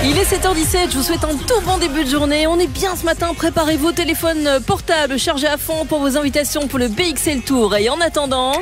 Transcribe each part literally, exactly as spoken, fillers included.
Il est sept heures dix-sept, je vous souhaite un tout bon début de journée. On est bien ce matin, préparez vos téléphones portables chargés à fond pour vos invitations pour le B X L Tour. Et en attendant...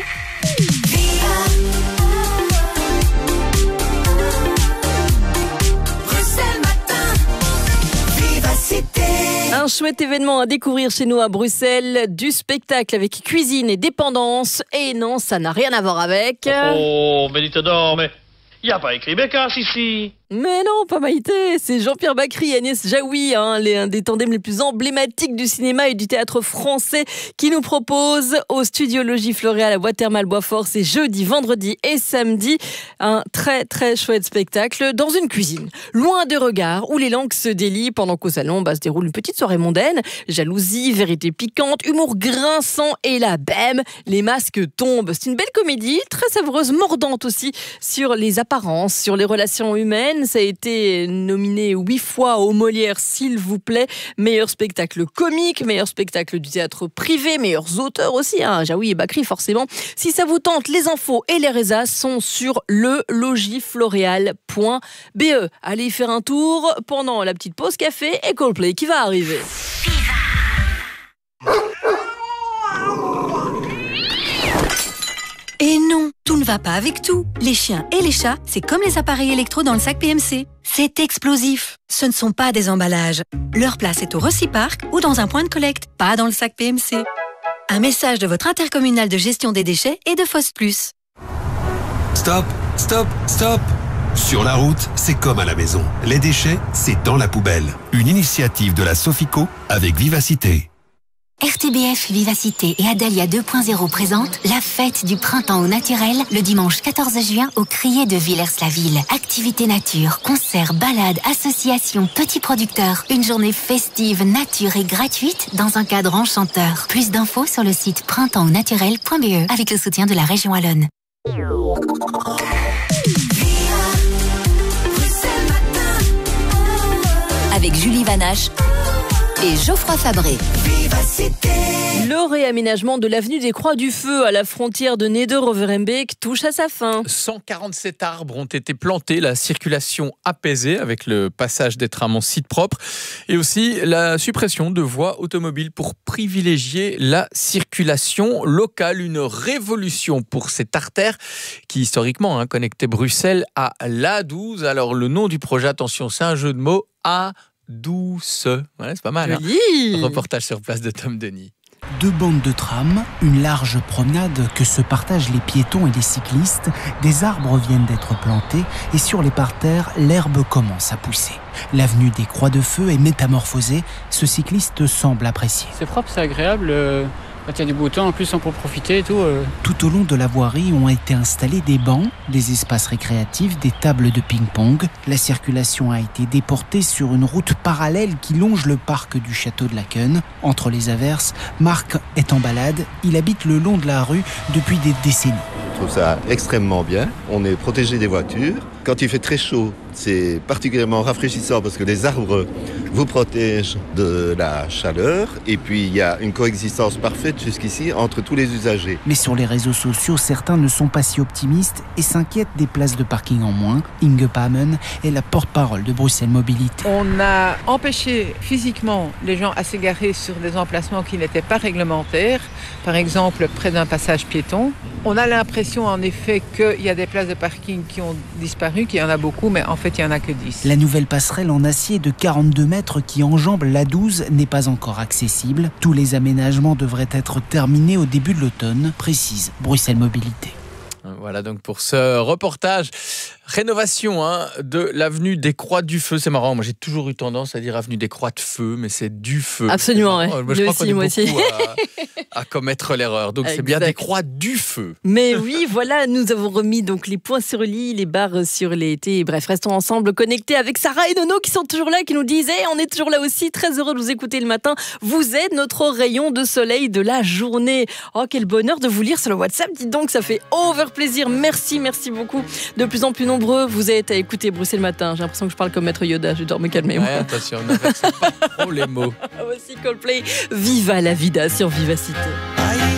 Un chouette événement à découvrir chez nous à Bruxelles, du spectacle avec cuisine et dépendance. Et non, ça n'a rien à voir avec... Oh, mais dites donc, mais il n'y a pas écrit Bécasse ici. Mais non, pas Maïté, c'est Jean-Pierre Bacri et Agnès Jaoui, hein, les, un des tandems les plus emblématiques du cinéma et du théâtre français, qui nous propose au studio Logis Floréal à Bois Thermal Boisfort, c'est jeudi, vendredi et samedi, un très très chouette spectacle dans une cuisine, loin des regards, où les langues se délient pendant qu'au salon bah, se déroule une petite soirée mondaine, jalousie, vérité piquante, humour grinçant et là, bam, les masques tombent. C'est une belle comédie, très savoureuse, mordante aussi, sur les apparences, sur les relations humaines. Ça a été nominé huit fois aux Molières, s'il vous plaît. Meilleur spectacle comique, meilleur spectacle du théâtre privé, meilleurs auteurs aussi, hein, Jaoui et Bacri forcément. Si ça vous tente, les infos et les résas sont sur le logis floréal point b e. Allez y faire un tour pendant la petite pause café et Coldplay qui va arriver. Et non, tout ne va pas avec tout. Les chiens et les chats, c'est comme les appareils électro dans le sac P M C. C'est explosif. Ce ne sont pas des emballages. Leur place est au Reciparc ou dans un point de collecte, pas dans le sac P M C. Un message de votre intercommunal de gestion des déchets et de Foss Plus. Stop, stop, stop. Sur la route, c'est comme à la maison. Les déchets, c'est dans la poubelle. Une initiative de la Sofico avec Vivacité. R T B F Vivacité et Adalia deux point zéro présentent la fête du printemps au naturel le dimanche quatorze juin au Crier de Villers-la-Ville. Activités nature, concerts, balades, associations, petits producteurs. Une journée festive, nature et gratuite dans un cadre enchanteur. Plus d'infos sur le site printemps au naturel point b e avec le soutien de la région Wallonne. Avec Julie Vanache et Geoffroy Fabré. Le réaménagement de l'avenue des Croix du Feu à la frontière de Neder-Overembeek touche à sa fin. cent quarante-sept arbres ont été plantés, la circulation apaisée avec le passage des trams en site propre et aussi la suppression de voies automobiles pour privilégier la circulation locale. Une révolution pour cette artère qui historiquement hein, connectait Bruxelles à l'A douze. Alors le nom du projet, attention, c'est un jeu de mots, A douce. Ouais, c'est pas mal. Hein. Reportage sur place de Tom Denis. Deux bandes de tram, une large promenade que se partagent les piétons et les cyclistes, des arbres viennent d'être plantés et sur les parterres, l'herbe commence à pousser. L'avenue des Croix de Feu est métamorphosée, ce cycliste semble apprécier. C'est propre, c'est agréable. Euh... Quand il y a du beau temps, en plus, on peut profiter et tout. Euh. Tout au long de la voirie ont été installés des bancs, des espaces récréatifs, des tables de ping-pong. La circulation a été déportée sur une route parallèle qui longe le parc du château de Laken. Entre les averses, Marc est en balade. Il habite le long de la rue depuis des décennies. Je trouve ça extrêmement bien. On est protégé des voitures. Quand il fait très chaud, c'est particulièrement rafraîchissant parce que les arbres vous protègent de la chaleur. Et puis, il y a une coexistence parfaite jusqu'ici entre tous les usagers. Mais sur les réseaux sociaux, certains ne sont pas si optimistes et s'inquiètent des places de parking en moins. Inge Pamen est la porte-parole de Bruxelles Mobilité. On a empêché physiquement les gens à s'égarer sur des emplacements qui n'étaient pas réglementaires. Par exemple, près d'un passage piéton. On a l'impression en effet qu'il y a des places de parking qui ont disparu, qu'il y en a beaucoup, mais en fait il n'y en a que dix. La nouvelle passerelle en acier de quarante-deux mètres qui enjambe l'A douze n'est pas encore accessible. Tous les aménagements devraient être terminés au début de l'automne, précise Bruxelles Mobilité. Voilà donc pour ce reportage. Rénovation hein, de l'avenue des Croix du Feu. C'est marrant, moi j'ai toujours eu tendance à dire avenue des Croix de Feu, mais c'est du feu. Absolument, ouais. Moi, je moi crois aussi, qu'on est moi aussi. À, à commettre l'erreur. Donc exact. C'est bien des Croix du Feu. Mais oui, voilà, nous avons remis donc les points sur l'i, les barres sur les t. Bref, restons ensemble connectés avec Sarah et Nono qui sont toujours là, qui nous disent hey, on est toujours là aussi, très heureux de vous écouter le matin. Vous êtes notre rayon de soleil de la journée. Oh, quel bonheur de vous lire sur le WhatsApp. Dites donc, ça fait over plaisir. Merci, merci beaucoup. De plus en plus nombreux, vous êtes à écouter Bruxelles Matin. J'ai l'impression que je parle comme Maître Yoda. Je dois me calmer. Ouais, attention, n'inverse pas trop les mots. Voici Coldplay. Viva la vida sur Vivacité.